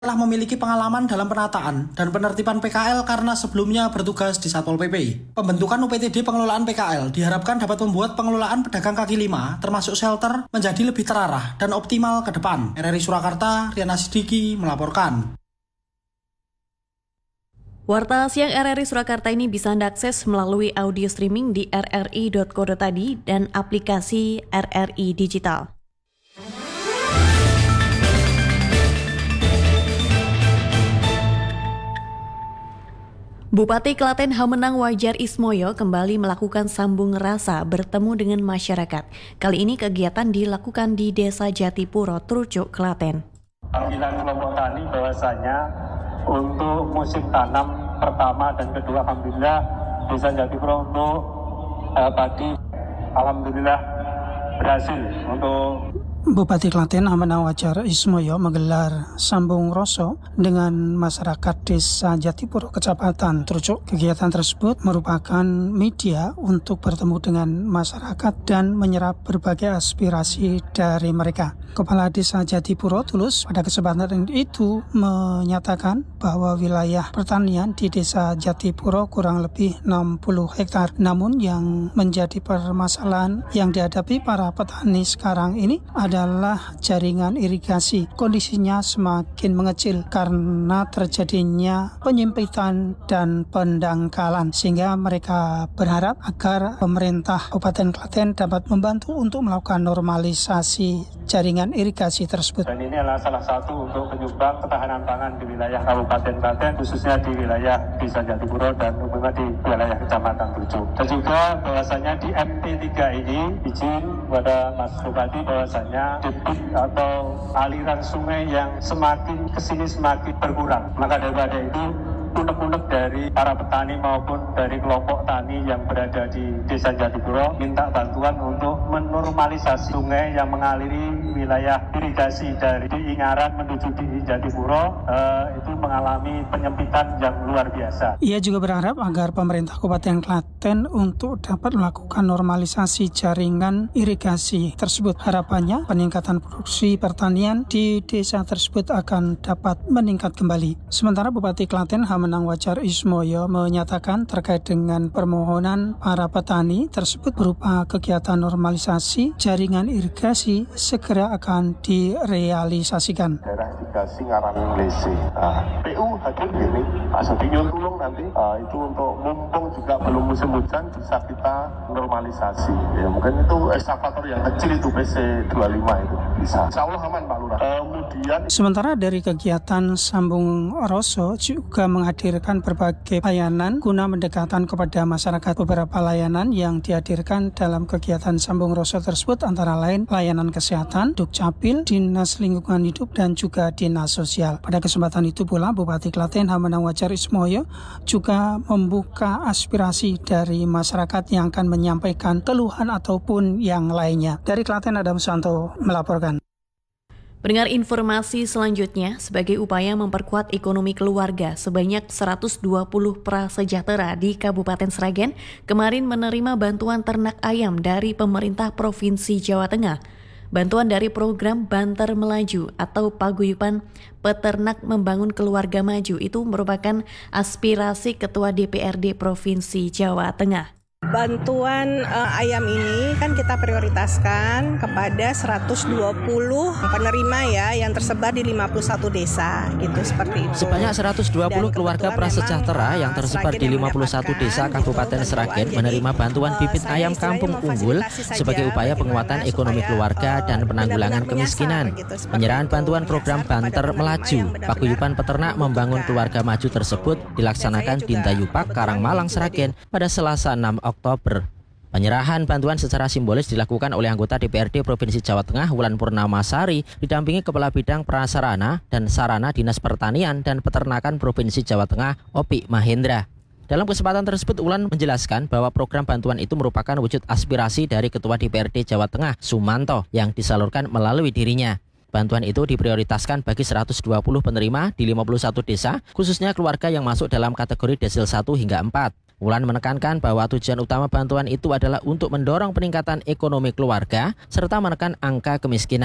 telah memiliki pengalaman dalam penataan dan penertiban PKL karena sebelumnya bertugas di Satpol PP. Pembentukan UPTD pengelolaan PKL diharapkan dapat membuat pengelolaan pedagang kaki lima, termasuk shelter, menjadi lebih terarah dan optimal ke depan. RRI Surakarta, Riana Sidiki melaporkan. Warta Siang RRI Surakarta ini bisa Anda akses melalui audio streaming di rri.co.id dan aplikasi RRI Digital. Bupati Klaten Hamenang Wajar Ismoyo kembali melakukan sambung rasa bertemu dengan masyarakat. Kali ini kegiatan dilakukan di Desa Jatipuro, Trucuk, Klaten. Panggilan kelompok tani bahwasanya untuk musim tanam pertama dan kedua, alhamdulillah Desa Jatipuro untuk padi, alhamdulillah berhasil untuk. Bupati Klaten Hamenang Wajar Ismoyo menggelar sambung rasa dengan masyarakat Desa Jatipuro, Kecamatan Trucuk. Kegiatan tersebut merupakan media untuk bertemu dengan masyarakat dan menyerap berbagai aspirasi dari mereka. Kepala Desa Jatipuro Tulus pada kesempatan itu menyatakan bahwa wilayah pertanian di Desa Jatipuro kurang lebih 60 hektar. Namun yang menjadi permasalahan yang dihadapi para petani sekarang ini adalah jaringan irigasi. Kondisinya semakin mengecil karena terjadinya penyempitan dan pendangkalan, sehingga mereka berharap agar pemerintah Kabupaten Klaten dapat membantu untuk melakukan normalisasi jaringan irigasi tersebut. Dan ini adalah salah satu untuk penyumbang ketahanan pangan di wilayah Kabupaten Klaten, khususnya di wilayah Desa Jatipuro dan umumnya di wilayah Kecamatan Trucuk. Dan juga bahwasanya di MP3 ini izin kepada Mas Bupati bahwasanya debit atau aliran sungai yang semakin kesini semakin berkurang. Maka daripada itu unek-unek dari para petani maupun dari kelompok tani yang berada di Desa Jatipuro minta bantuan untuk menormalisasi sungai yang mengaliri wilayah irigasi dari Ingaran menuju di Jatipuro itu mengalami penyempitan yang luar biasa. Ia juga berharap agar pemerintah Kabupaten Klaten untuk dapat melakukan normalisasi jaringan irigasi tersebut. Harapannya peningkatan produksi pertanian di desa tersebut akan dapat meningkat kembali. Sementara Bupati Klaten Hamenang Wajar Ismoyo menyatakan terkait dengan permohonan para petani tersebut berupa kegiatan normalisasi jaringan irigasi segera akan direalisasikan. Daerah irigasi Ngaran Lese. PU hadir gini, Pak Sodinyo tulung nanti itu untuk mumpung juga belum musim hujan bisa kita normalisasi. Ya mungkin itu eskavator yang kecil itu PC 25 itu bisa. Insya Allah aman Pak Lurah. Kemudian sementara dari kegiatan sambung rasa juga menghadirkan berbagai layanan guna mendekatkan kepada masyarakat. Beberapa layanan yang dihadirkan dalam kegiatan sambung rasa tersebut antara lain layanan kesehatan, Dukcapil, Dinas Lingkungan Hidup dan juga Dinas Sosial. Pada kesempatan itu pula Bupati Klaten Hamenang Wajar Ismoyo juga membuka aspirasi dari masyarakat yang akan menyampaikan keluhan ataupun yang lainnya. Dari Klaten Adam Santo melaporkan. Pendengar informasi selanjutnya, sebagai upaya memperkuat ekonomi keluarga, sebanyak 120 prasejahtera di Kabupaten Sragen kemarin menerima bantuan ternak ayam dari pemerintah Provinsi Jawa Tengah. Bantuan dari program Banter Melaju atau Paguyuban Peternak Membangun Keluarga Maju itu merupakan aspirasi Ketua DPRD Provinsi Jawa Tengah. Bantuan ayam ini kan kita prioritaskan kepada 120 penerima ya yang tersebar di 51 desa gitu seperti itu. Sebanyak 120 keluarga prasejahtera yang tersebar di 51 desa Kabupaten Sragen menerima bantuan bibit ayam kampung unggul sebagai upaya penguatan ekonomi keluarga dan penanggulangan kemiskinan. Penyerahan bantuan program Banter Melaju Paguyuban Peternak Membangun Keluarga Maju tersebut dilaksanakan di Dayupak, Karangmalang, Sragen pada Selasa 6 Oktober. Penyerahan bantuan secara simbolis dilakukan oleh anggota DPRD Provinsi Jawa Tengah Wulan Purnamasari didampingi Kepala Bidang Prasarana dan Sarana Dinas Pertanian dan Peternakan Provinsi Jawa Tengah Opi Mahendra. Dalam kesempatan tersebut Wulan menjelaskan bahwa program bantuan itu merupakan wujud aspirasi dari Ketua DPRD Jawa Tengah Sumanto yang disalurkan melalui dirinya. Bantuan itu diprioritaskan bagi 120 penerima di 51 desa, khususnya keluarga yang masuk dalam kategori desil 1 hingga 4. Wulan menekankan bahwa tujuan utama bantuan itu adalah untuk mendorong peningkatan ekonomi keluarga serta menekan angka kemiskinan.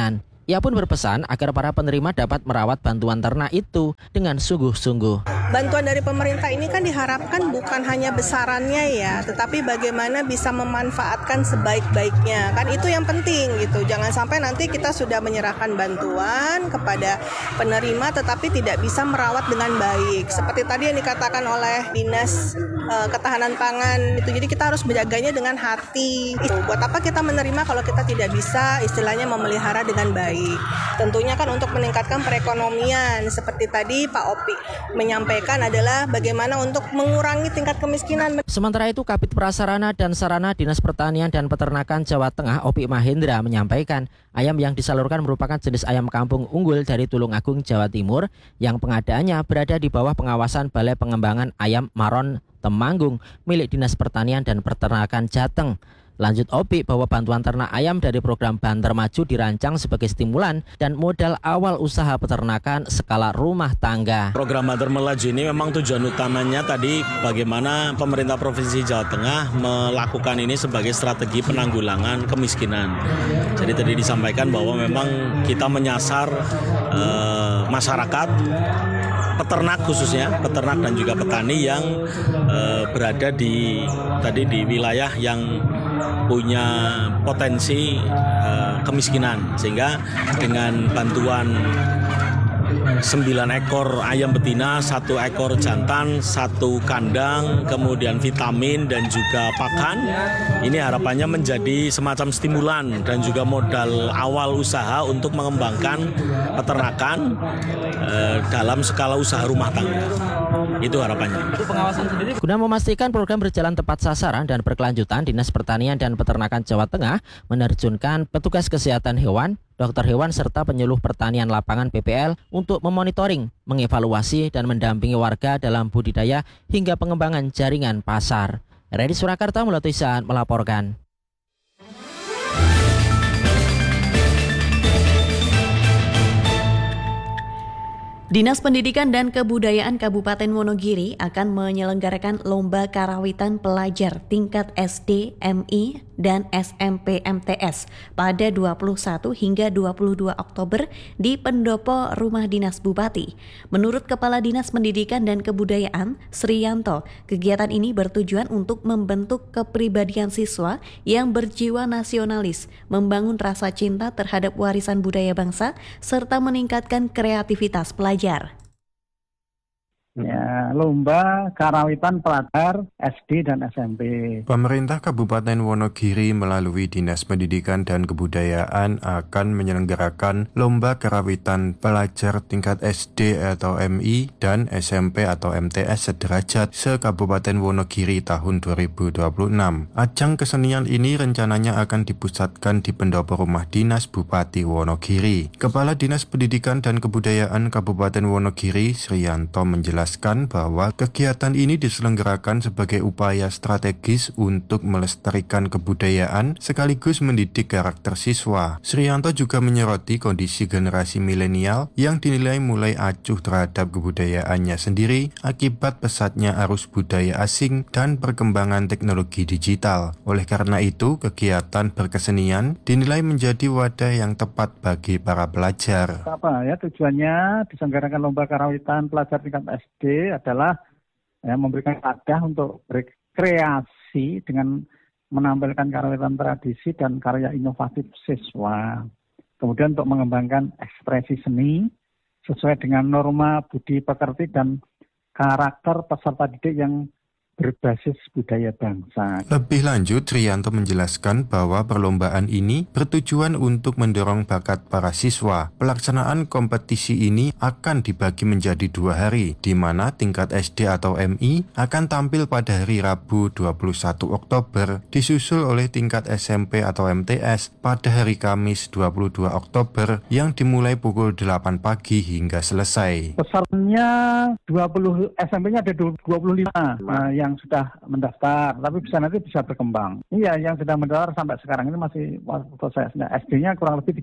Ia pun berpesan agar para penerima dapat merawat bantuan ternak itu dengan sungguh-sungguh. Bantuan dari pemerintah ini kan diharapkan bukan hanya besarannya ya, tetapi bagaimana bisa memanfaatkan sebaik-baiknya. Kan itu yang penting gitu. Jangan sampai nanti kita sudah menyerahkan bantuan kepada penerima tetapi tidak bisa merawat dengan baik. Seperti tadi yang dikatakan oleh Dinas Ketahanan Pangan itu. Jadi kita harus menjaganya dengan hati. Buat apa kita menerima kalau kita tidak bisa istilahnya memelihara dengan baik. Tentunya kan untuk meningkatkan perekonomian seperti tadi Pak Opi menyampaikan adalah bagaimana untuk mengurangi tingkat kemiskinan. Sementara itu Kabid Prasarana dan Sarana Dinas Pertanian dan Peternakan Jawa Tengah Opi Mahendra menyampaikan ayam yang disalurkan merupakan jenis ayam kampung unggul dari Tulungagung, Jawa Timur yang pengadaannya berada di bawah pengawasan Balai Pengembangan Ayam Maron Temanggung milik Dinas Pertanian dan Peternakan Jateng. Lanjut Opi bahwa bantuan ternak ayam dari program Banter Maju dirancang sebagai stimulan dan modal awal usaha peternakan skala rumah tangga. Program Banter Maju ini memang tujuan utamanya tadi bagaimana pemerintah Provinsi Jawa Tengah melakukan ini sebagai strategi penanggulangan kemiskinan. Jadi tadi disampaikan bahwa memang kita menyasar masyarakat, peternak khususnya, peternak dan juga petani yang berada di wilayah yang punya potensi kemiskinan, sehingga dengan bantuan 9 ekor ayam betina, 1 ekor jantan, 1 kandang, kemudian vitamin dan juga pakan. Ini harapannya menjadi semacam stimulan dan juga modal awal usaha untuk mengembangkan peternakan dalam skala usaha rumah tangga. Itu harapannya. Guna memastikan program berjalan tepat sasaran dan berkelanjutan, Dinas Pertanian dan Peternakan Jawa Tengah menerjunkan petugas kesehatan hewan, dokter hewan serta penyuluh pertanian lapangan PPL untuk memonitoring, mengevaluasi dan mendampingi warga dalam budidaya hingga pengembangan jaringan pasar. Redi Surakarta Mulatuisan melaporkan. Dinas Pendidikan dan Kebudayaan Kabupaten Wonogiri akan menyelenggarakan Lomba Karawitan Pelajar tingkat SD, MI, dan SMP MTS pada 21 hingga 22 Oktober di pendopo Rumah Dinas Bupati. Menurut Kepala Dinas Pendidikan dan Kebudayaan, Sriyanto, kegiatan ini bertujuan untuk membentuk kepribadian siswa yang berjiwa nasionalis, membangun rasa cinta terhadap warisan budaya bangsa, serta meningkatkan kreativitas pelajar. Ya, Lomba Karawitan Pelajar SD dan SMP. Pemerintah Kabupaten Wonogiri melalui Dinas Pendidikan dan Kebudayaan akan menyelenggarakan Lomba Karawitan Pelajar tingkat SD atau MI dan SMP atau MTS sederajat se-Kabupaten Wonogiri tahun 2026. Ajang kesenian ini rencananya akan dipusatkan di pendopo Rumah Dinas Bupati Wonogiri. Kepala Dinas Pendidikan dan Kebudayaan Kabupaten Wonogiri, Sriyanto, menjelaskan bahwa kegiatan ini diselenggarakan sebagai upaya strategis untuk melestarikan kebudayaan sekaligus mendidik karakter siswa. Sriyanto juga menyoroti kondisi generasi milenial yang dinilai mulai acuh terhadap kebudayaannya sendiri akibat pesatnya arus budaya asing dan perkembangan teknologi digital. Oleh karena itu, kegiatan berkesenian dinilai menjadi wadah yang tepat bagi para pelajar. Tujuannya diselenggarakan Lomba Karawitan Pelajar tingkat SD adalah memberikan wadah untuk berkreasi dengan menampilkan karawitan tradisi dan karya inovatif siswa. Kemudian untuk mengembangkan ekspresi seni sesuai dengan norma budi pekerti dan karakter peserta didik yang berbasis budaya bangsa. Lebih lanjut, Sriyanto menjelaskan bahwa perlombaan ini bertujuan untuk mendorong bakat para siswa. Pelaksanaan kompetisi ini akan dibagi menjadi 2 hari, di mana tingkat SD atau MI akan tampil pada hari Rabu 21 Oktober, disusul oleh tingkat SMP atau MTS pada hari Kamis 22 Oktober yang dimulai pukul 8 pagi hingga selesai. Pesertanya 20, SMP-nya ada 25. yang sudah mendaftar, tapi nanti bisa berkembang. Iya, yang sudah mendaftar sampai sekarang ini masih prosesnya. SD-nya kurang lebih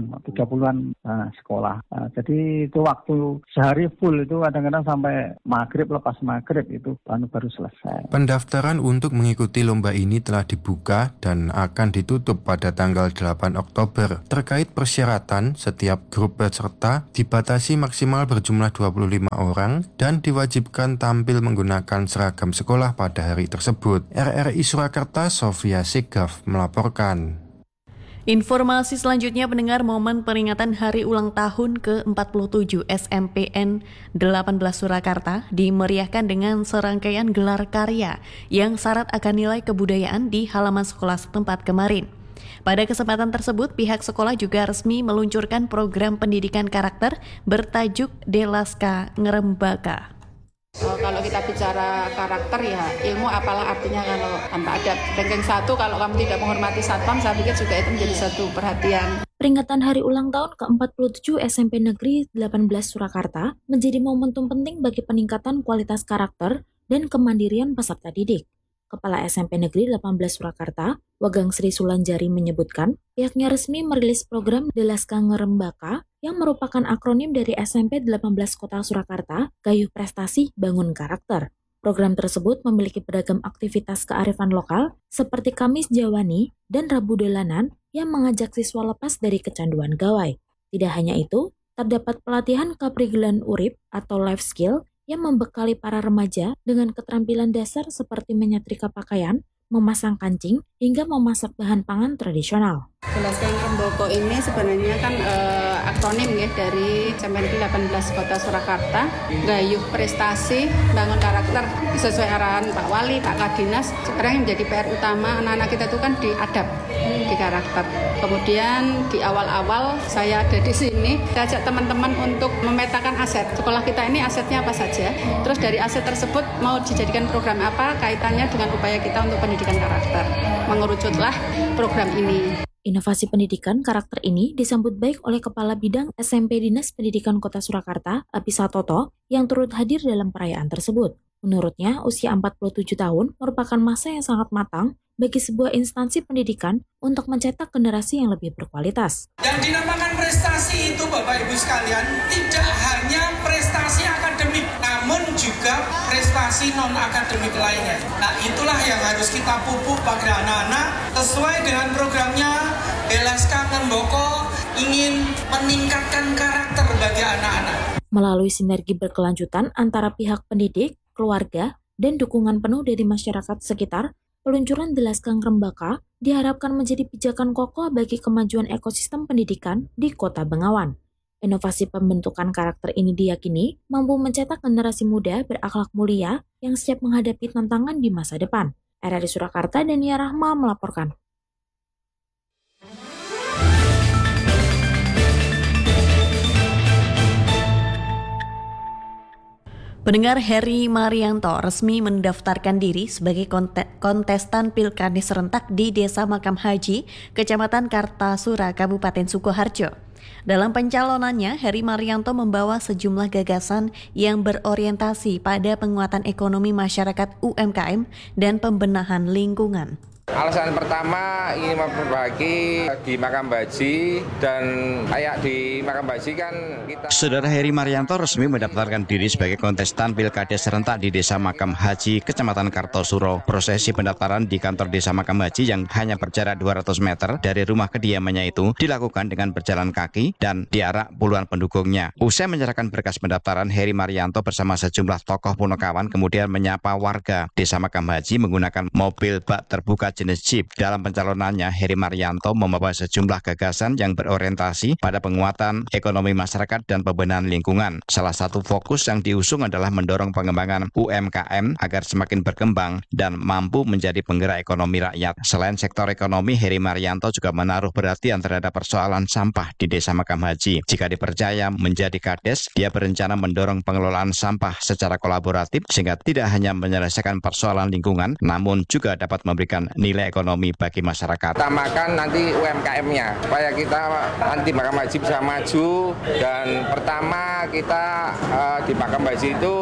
30-an sekolah. Jadi itu waktu sehari full itu kadang-kadang sampai maghrib, lepas maghrib itu baru selesai. Pendaftaran untuk mengikuti lomba ini telah dibuka dan akan ditutup pada tanggal 8 Oktober. Terkait persyaratan, setiap grup peserta dibatasi maksimal berjumlah 25 orang dan diwajibkan tampil menggunakan seragam sekolah pada hari tersebut. RRI Surakarta, Sofia Segaf melaporkan. Informasi selanjutnya, pendengar, momen peringatan Hari Ulang Tahun ke-47 SMPN 18 Surakarta dimeriahkan dengan serangkaian gelar karya yang syarat akan nilai kebudayaan di halaman sekolah setempat kemarin. Pada kesempatan tersebut, pihak sekolah juga resmi meluncurkan program pendidikan karakter bertajuk Delaska Ngerembaka. Kalau kita bicara karakter ya ilmu apalah artinya kalau tanpa ada ranking 1, kalau kamu tidak menghormati satpam, saya pikir juga itu menjadi satu perhatian. Peringatan Hari Ulang Tahun ke-47 SMP Negeri 18 Surakarta menjadi momentum penting bagi peningkatan kualitas karakter dan kemandirian peserta didik. Kepala SMP Negeri 18 Surakarta, Wagang Sri Sulanjari menyebutkan, pihaknya resmi merilis program Delaska Ngerembaka yang merupakan akronim dari SMP 18 Kota Surakarta, Gayuh Prestasi Bangun Karakter. Program tersebut memiliki beragam aktivitas kearifan lokal seperti Kamis Jawani dan Rabu Dolanan yang mengajak siswa lepas dari kecanduan gawai. Tidak hanya itu, terdapat pelatihan kaprigelan urip atau life skill yang membekali para remaja dengan keterampilan dasar seperti menyetrika pakaian, memasang kancing, hingga memasak bahan pangan tradisional. Delaska Ngerembaka ini sebenarnya kan akronim ya dari SMP 18 Kota Surakarta, Gayuh Prestasi Bangun Karakter, sesuai arahan Pak Wali, Pak Kadinas. Sekarang yang menjadi PR utama anak-anak kita itu kan diadap di karakter. Kemudian di awal-awal saya ada di sini, saya ajak teman-teman untuk memetakan aset. Sekolah kita ini asetnya apa saja. Terus dari aset tersebut mau dijadikan program apa kaitannya dengan upaya kita untuk pendidikan karakter. Mengerucutlah program ini. Inovasi pendidikan karakter ini disambut baik oleh Kepala Bidang SMP Dinas Pendidikan Kota Surakarta, Apisa Toto, yang turut hadir dalam perayaan tersebut. Menurutnya, usia 47 tahun merupakan masa yang sangat matang bagi sebuah instansi pendidikan untuk mencetak generasi yang lebih berkualitas. Yang dinamakan prestasi itu, Bapak Ibu sekalian, tidak hanya prestasi akademik, namun juga prestasi non-akademik lainnya. Nah, itulah yang harus kita pupuk pada anak-anak sesuai dengan programnya Delaska Ngerembaka ingin meningkatkan karakter bagi anak-anak. Melalui sinergi berkelanjutan antara pihak pendidik, keluarga, dan dukungan penuh dari masyarakat sekitar, peluncuran Delaska Ngerembaka diharapkan menjadi pijakan kokoh bagi kemajuan ekosistem pendidikan di Kota Bengawan. Inovasi pembentukan karakter ini diyakini mampu mencetak generasi muda berakhlak mulia yang siap menghadapi tantangan di masa depan. RRI Surakarta, Dania Rahma melaporkan. Pendengar, Heri Marianto resmi mendaftarkan diri sebagai kontestan Pilkada serentak di Desa Makam Haji, Kecamatan Kartasura, Kabupaten Sukoharjo. Dalam pencalonannya, Heri Marianto membawa sejumlah gagasan yang berorientasi pada penguatan ekonomi masyarakat UMKM dan pembenahan lingkungan. Alasan pertama ingin memperbaiki di Makam Haji, dan kayak di Makam Haji kan kita... Saudara Heri Marianto resmi mendaftarkan diri sebagai kontestan Pilkada serentak di Desa Makam Haji, Kecamatan Kartosuro. Prosesi pendaftaran di kantor Desa Makam Haji yang hanya berjarak 200 meter dari rumah kediamannya itu dilakukan dengan berjalan kaki dan diarak puluhan pendukungnya. Usai menyerahkan berkas pendaftaran, Heri Marianto bersama sejumlah tokoh Punokawan kemudian menyapa warga Desa Makam Haji menggunakan mobil bak terbuka jenis Jeep. Dalam pencalonannya, Heri Marianto membawa sejumlah gagasan yang berorientasi pada penguatan ekonomi masyarakat dan pembenahan lingkungan. Salah satu fokus yang diusung adalah mendorong pengembangan UMKM agar semakin berkembang dan mampu menjadi penggerak ekonomi rakyat. Selain sektor ekonomi, Heri Marianto juga menaruh perhatian terhadap persoalan sampah di Desa Makam Haji. Jika dipercaya menjadi Kades, dia berencana mendorong pengelolaan sampah secara kolaboratif sehingga tidak hanya menyelesaikan persoalan lingkungan, namun juga dapat memberikan nilai ekonomi bagi masyarakat. Utamakan nanti UMKM-nya supaya kita nanti Makam Haji bisa maju. Dan pertama kita di Makam Haji itu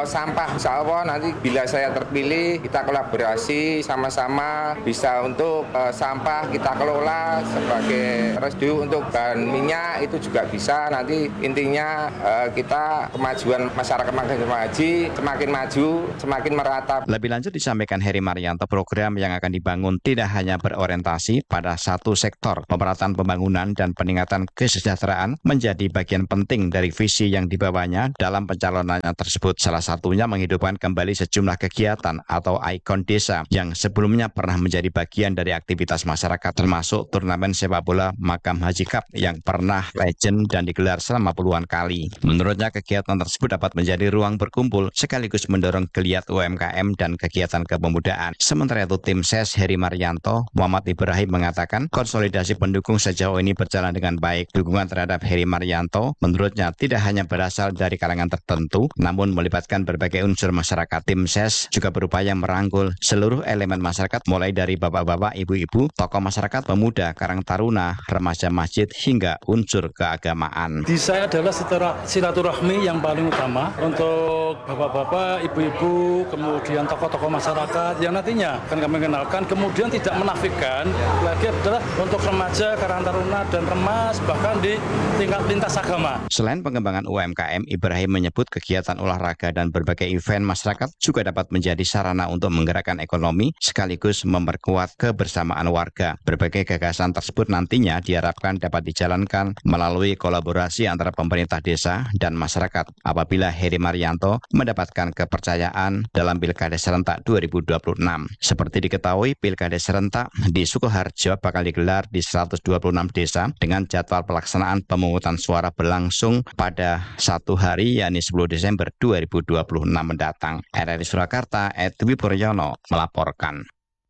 sampah. Insya Allah nanti bila saya terpilih kita kolaborasi sama-sama bisa untuk sampah kita kelola sebagai residu untuk bahan minyak itu juga bisa. Nanti intinya kita kemajuan masyarakat Jemaah Haji semakin maju, semakin merata. Lebih lanjut disampaikan Heri Marianto, program yang akan dibangun tidak hanya berorientasi pada satu sektor. Pemerataan pembangunan dan peningkatan kesejahteraan menjadi bagian penting dari visi yang dibawanya dalam pencalonannya tersebut. Salah satunya menghidupkan kembali sejumlah kegiatan atau ikon desa yang sebelumnya pernah menjadi bagian dari aktivitas masyarakat, termasuk turnamen sepak bola Makam Haji Cup yang pernah legend dan digelar selama puluhan kali. Menurutnya kegiatan tersebut dapat menjadi ruang berkumpul sekaligus mendorong geliat UMKM dan kegiatan kepemudaan. Sementara itu tim SES Heri Marianto, Muhammad Ibrahim mengatakan konsolidasi pendukung sejauh ini berjalan dengan baik. Dukungan terhadap Heri Marianto menurutnya tidak hanya berasal dari kalangan tertentu, namun melibatkan berbagai unsur masyarakat. Tim SES juga berupaya merangkul seluruh elemen masyarakat mulai dari bapak-bapak, ibu-ibu, tokoh masyarakat, pemuda, karang taruna, remaja masjid, hingga unsur keagamaan. Di saya adalah silaturahmi yang paling utama untuk bapak-bapak, ibu-ibu, kemudian tokoh-tokoh masyarakat yang nantinya akan kami kenalkan, kemudian tidak menafikan lagi adalah untuk remaja, karang taruna, dan remas, bahkan di tingkat lintas agama. Selain pengembangan UMKM, Ibrahim menyebut kegiatan olahraga dan berbagai event masyarakat juga dapat menjadi sarana untuk menggerakkan ekonomi sekaligus memperkuat kebersamaan warga. Berbagai gagasan tersebut nantinya diharapkan dapat dijalankan melalui kolaborasi antara pemerintah desa dan masyarakat apabila Heri Marianto mendapatkan kepercayaan dalam Pilkada Serentak 2026. Seperti diketahui, Pilkada Serentak di Sukoharjo bakal digelar di 126 desa dengan jadwal pelaksanaan pemungutan suara berlangsung pada 1 hari, yakni 10 Desember 2026 mendatang. RRI Surakarta, Edwi Puryono melaporkan.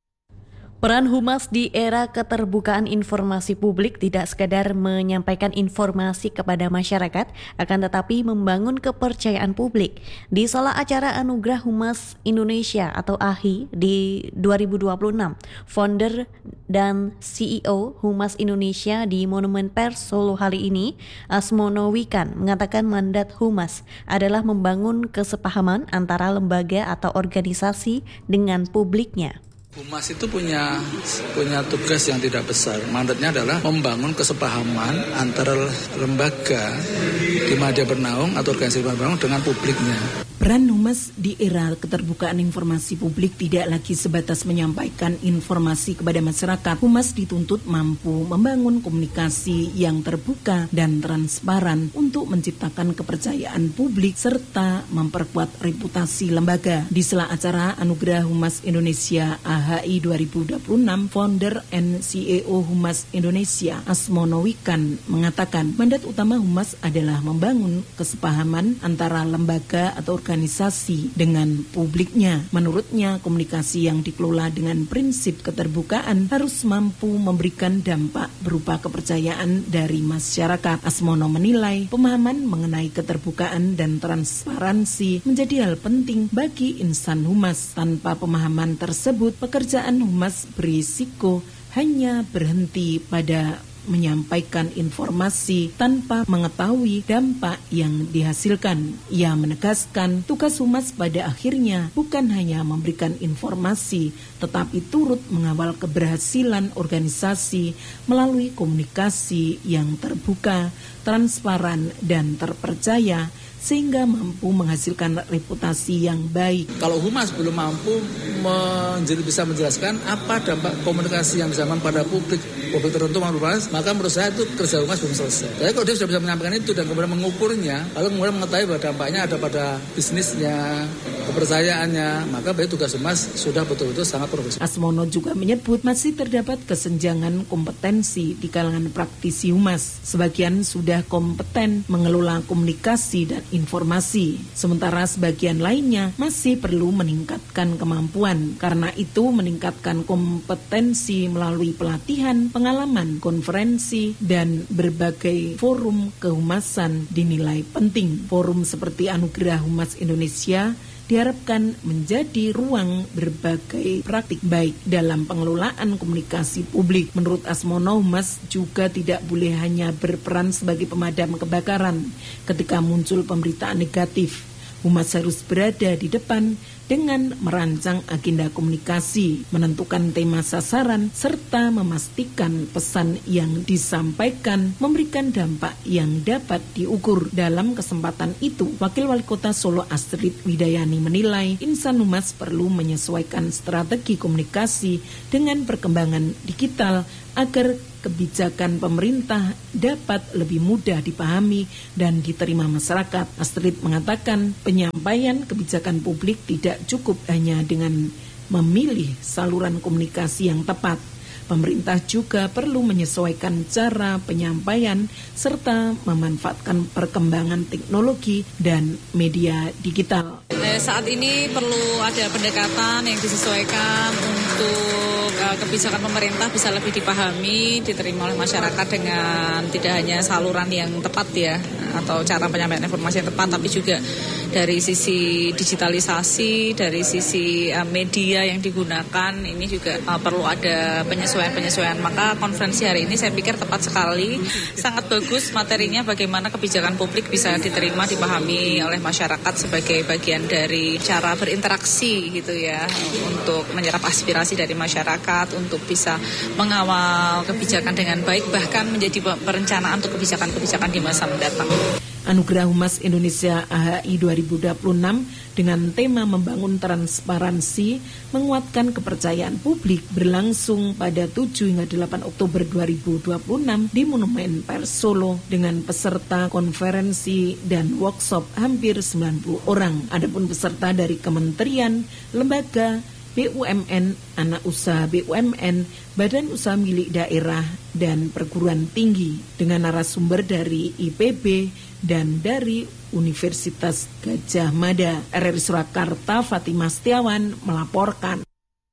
Peran Humas di era keterbukaan informasi publik tidak sekadar menyampaikan informasi kepada masyarakat, akan tetapi membangun kepercayaan publik. Di salah acara Anugerah Humas Indonesia atau AHI di 2026, founder dan CEO Humas Indonesia di Monumen Pers Solo kali ini, Asmono Wikan, mengatakan mandat Humas adalah membangun kesepahaman antara lembaga atau organisasi dengan publiknya. Humas itu punya tugas yang tidak besar. Mandatnya adalah membangun kesepahaman antara lembaga di mana dia bernaung atau organisasi bernaung dengan publiknya. Peran Humas di era keterbukaan informasi publik tidak lagi sebatas menyampaikan informasi kepada masyarakat. Humas dituntut mampu membangun komunikasi yang terbuka dan transparan untuk menciptakan kepercayaan publik serta memperkuat reputasi lembaga. Di sela acara Anugerah Humas Indonesia AHI 2026, founder and CEO Humas Indonesia Asmono Wikan mengatakan mandat utama Humas adalah membangun kesepahaman antara lembaga atau organisasi dengan publiknya. Menurutnya, komunikasi yang dikelola dengan prinsip keterbukaan harus mampu memberikan dampak berupa kepercayaan dari masyarakat. Asmono menilai pemahaman mengenai keterbukaan dan transparansi menjadi hal penting bagi insan Humas. Tanpa pemahaman tersebut, pekerjaan Humas berisiko hanya berhenti pada menyampaikan informasi tanpa mengetahui dampak yang dihasilkan. Ia menegaskan tugas Humas pada akhirnya bukan hanya memberikan informasi, tetapi turut mengawal keberhasilan organisasi melalui komunikasi yang terbuka, transparan, dan terpercaya, sehingga mampu menghasilkan reputasi yang baik. Kalau Humas belum mampu bisa menjelaskan apa dampak komunikasi yang disampaikan pada publik tertentu mampu bahas, maka menurut saya itu kerja Humas belum selesai. Tapi kalau dia sudah bisa menyampaikan itu dan kemudian mengukurnya, lalu kemudian mengetahui bahwa dampaknya ada pada bisnisnya, kepercayaannya, maka berarti tugas Humas sudah betul-betul sangat profesional. Asmono juga menyebut masih terdapat kesenjangan kompetensi di kalangan praktisi Humas. Sebagian sudah kompeten mengelola komunikasi dan informasi, sementara sebagian lainnya masih perlu meningkatkan kemampuan. Karena itu, meningkatkan kompetensi melalui pelatihan, pengalaman, konferensi, dan berbagai forum kehumasan dinilai penting. Forum seperti Anugerah Humas Indonesia diharapkan menjadi ruang berbagai praktik baik dalam pengelolaan komunikasi publik. Menurut Asmono, Humas juga tidak boleh hanya berperan sebagai pemadam kebakaran ketika muncul pemberitaan negatif. Humas harus berada di depan dengan merancang agenda komunikasi, menentukan tema sasaran, serta memastikan pesan yang disampaikan memberikan dampak yang dapat diukur. Dalam kesempatan itu, Wakil Wali Kota Solo Astrid Widayani menilai insan humas perlu menyesuaikan strategi komunikasi dengan perkembangan digital agar kebijakan pemerintah dapat lebih mudah dipahami dan diterima masyarakat. Astrid mengatakan penyampaian kebijakan publik tidak cukup hanya dengan memilih saluran komunikasi yang tepat. Pemerintah juga perlu menyesuaikan cara penyampaian serta memanfaatkan perkembangan teknologi dan media digital. Saat ini perlu ada pendekatan yang disesuaikan untuk kebijakan pemerintah bisa lebih dipahami, diterima oleh masyarakat dengan tidak hanya saluran yang tepat ya, atau cara penyampaian informasi yang tepat, tapi juga dari sisi digitalisasi, dari sisi media yang digunakan, ini juga perlu ada penyesuaian-penyesuaian. Maka konferensi hari ini saya pikir tepat sekali, sangat bagus materinya, bagaimana kebijakan publik bisa diterima, dipahami oleh masyarakat sebagai bagian dari cara berinteraksi gitu ya, untuk menyerap aspirasi dari masyarakat, untuk bisa mengawal kebijakan dengan baik, bahkan menjadi perencanaan untuk kebijakan-kebijakan di masa mendatang. Anugerah Humas Indonesia AHI 2026 dengan tema membangun transparansi, menguatkan kepercayaan publik berlangsung pada 7 hingga 8 Oktober 2026 di Monumen Pers Solo dengan peserta konferensi dan workshop hampir 90 orang. Adapun peserta dari kementerian, lembaga, BUMN, anak usaha BUMN, badan usaha milik daerah, dan perguruan tinggi dengan narasumber dari IPB dan dari Universitas Gadjah Mada. RRI Surakarta, Fatimah Setiawan melaporkan.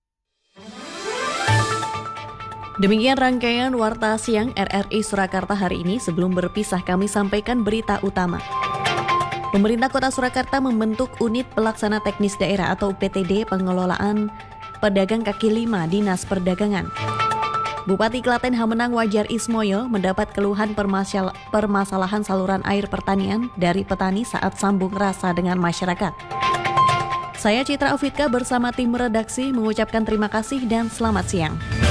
Demikian rangkaian Warta Siang RRI Surakarta hari ini. Sebelum berpisah kami sampaikan berita utama. Pemerintah Kota Surakarta membentuk Unit Pelaksana Teknis Daerah atau UPTD Pengelolaan Pedagang Kaki Lima Dinas Perdagangan. Bupati Klaten Hamenang Wajar Ismoyo mendapat keluhan permasalahan saluran air pertanian dari petani saat sambung rasa dengan masyarakat. Saya Citra Ofitka bersama tim redaksi mengucapkan terima kasih dan selamat siang.